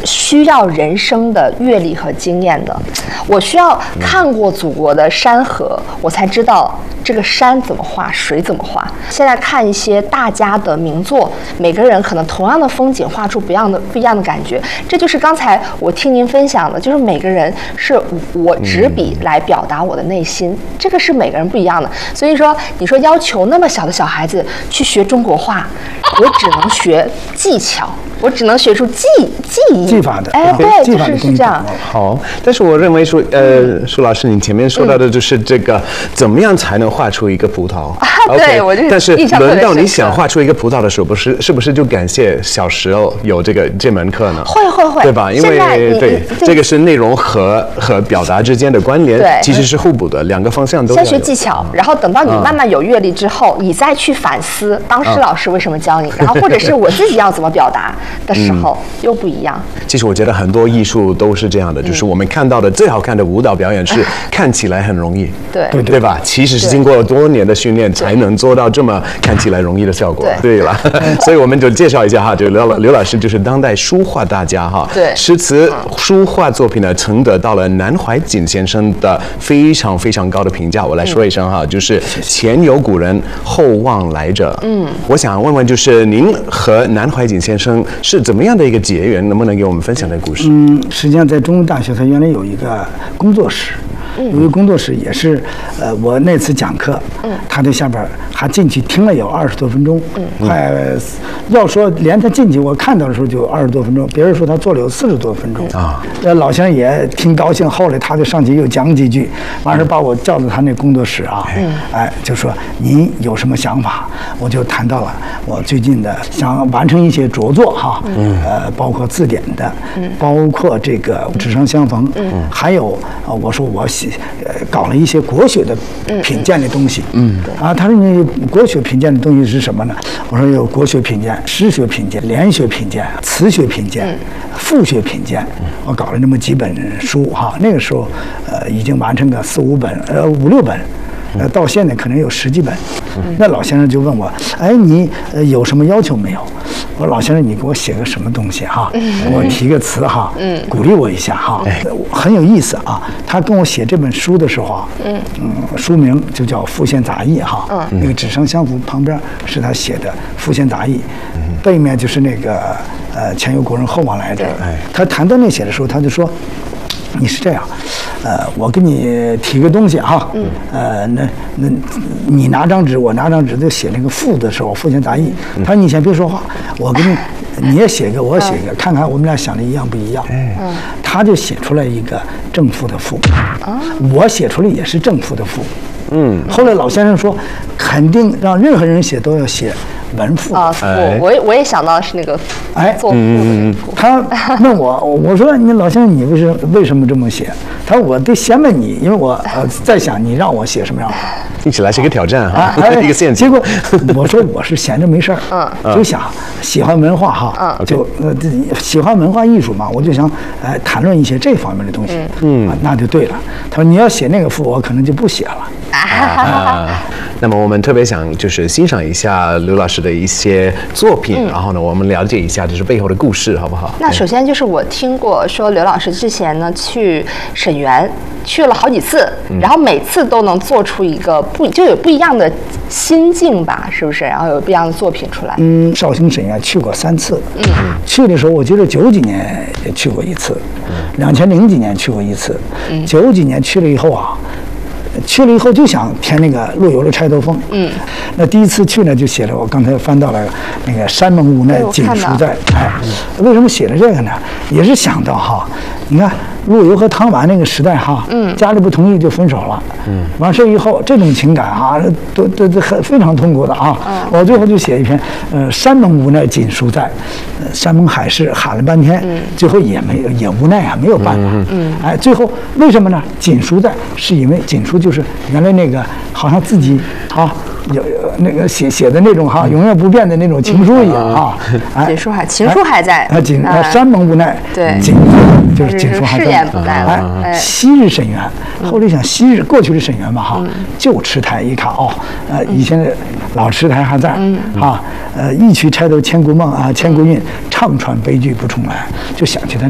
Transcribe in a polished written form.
需要人生的阅历和经验的。我需要看过祖国的山河，我才知道这个山怎么画，水怎么画。现在看一些大家的名作，每个人可能同样的风景画出不一样的感觉。这就是刚才我听您分享的，就是每个人是我执笔来表达我的内心，这个是每个人不一样的。所以说，你说要求那么小的小孩子去学中国画，我只能学技巧。我只能学出技法的， 哎，对，就是这样。 好，但是我认为说，舒老师，你前面说到的就是这个，怎么样才能画出一个葡萄？ 对，我就但是轮到你想画出一个葡萄的时候，是不是就感谢小时候有这门课呢？ 会， 对吧？因为对这个是内容和表达之间的关联，其实是互补的，两个方向都要有。 先学技巧，然后等到你慢慢有阅历之后，你再去反思当时老师为什么教你，然后或者是我自己要怎么表达的时候又不一样。 其实我觉得很多艺术都是这样的，就是我们看到的最好看的舞蹈表演是看起来很容易，对吧？其实是经过多年的训练才能做到这么看起来容易的效果。对了，所以我们就介绍一下哈，就刘老师就是当代书画大家哈， 对， 诗词书画作品呢曾得到了南怀瑾先生的非常非常高的评价。我来说一声哈，就是前有古人，后望来者。我想问问，就是您和南怀瑾先生是怎么样的一个结缘？能不能给我们分享这个故事？ 实际上在中文大学，它原来有一个工作室。有一个工作室也是，我那次讲课，他在下边还进去听了有20多分钟，快要说连他进去我看到的时候就20多分钟，别人说他做了有40多分钟啊。老先生也挺高兴，后来他就上去又讲几句，完事把我叫到他那工作室啊，就说您有什么想法？我就谈到了我最近的想完成一些着作哈，包括字典的，包括这个纸上相逢，还有我说我搞了一些国学的品鉴的东西，他说你国学品鉴的东西是什么呢？我说有国学品鉴、诗学品鉴、联学品鉴、词学品鉴、赋学品鉴，我搞了那么几本书哈。那个时候已经完成个4、5本，5、6本。到现在可能有10几本。那老先生就问我，哎，你有什么要求没有？我说老先生，你给我写个什么东西哈？给我提个词哈，鼓励我一下哈。很有意思啊。他跟我写这本书的时候啊，书名就叫《赋闲杂艺》哈。那个纸上相符旁边是他写的《赋闲杂艺》，背面就是那个前有古人后望来者。他谈到那写的时候，他就说。你是这样，我给你提个东西哈，那你拿张纸，我拿张纸，就写那个赋的时候，赋闲杂艺。他说你先别说话，我给你也写一个，我写一个，看看我们俩想的一样不一样。他就写出来一个正赋的赋，我写出来也是正赋的赋。后来老先生说，肯定让任何人写都要写文赋啊。我也想到是那个做赋的赋。 他问我说你老先生你为什么这么写？他说我得先问你，因为我在想你让我写什么样。 听起来是一个挑战哈，一个陷阱。 结果我说我是闲着没事儿，就想喜欢文化哈，就喜欢文化艺术嘛，我就想谈论一些这方面的东西。那就对了。他说你要写那个赋，我可能就不写了。 那么我们特别想就是欣赏一下刘老师的一些作品，然后呢，我们了解一下就是背后的故事，好不好？ 那首先就是我听过说刘老师之前呢去沈园去了好几次，然后每次都能做出一个有不一样的心境吧，是不是？然后有不一样的作品出来。 绍兴沈园去过3次。去的时候我记得90几年也去过一次，2000几年去过一次，90几年去了以后啊。去了以后就想填那个陆游的《钗头凤》。那第一次去呢，就写了我刚才翻到了那个山盟无奈锦书在。为什么写了这个呢？也是想到哈，你看陆游和唐婉那个时代哈，家里不同意就分手了。完事以后这种情感哈，都很非常痛苦的啊。我最后就写一篇山盟无奈锦书在，山盟海誓喊了半天，最后也无奈啊，没有办法。最后为什么呢？锦书在是因为锦书就是原来那个好像自己有那个写的那种永远不变的那种情书一样啊。 情书还在。 山盟无奈， 对， 锦就是锦书还在。 誓言不在了。 昔日沈园，后来想昔日过去的沈园嘛旧池台一看以前的老池台还在一曲钗头千古梦千古韵，唱传悲剧不重来，就想起他。